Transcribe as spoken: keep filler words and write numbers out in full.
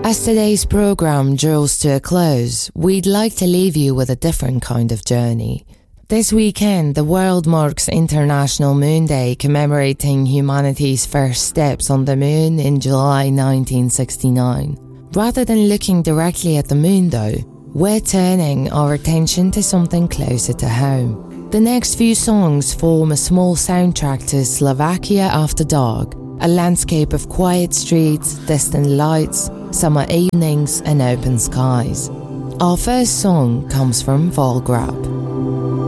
As today's programme draws to a close, we'd like to leave you with a different kind of journey. This weekend, the world marks International Moon Day, commemorating humanity's first steps on the moon in July nineteen sixty-nine. Rather than looking directly at the moon though, we're turning our attention to something closer to home. The next few songs form a small soundtrack to Slovakia After Dark, a landscape of quiet streets, distant lights, summer evenings and open skies. Our first song comes from Volgrab.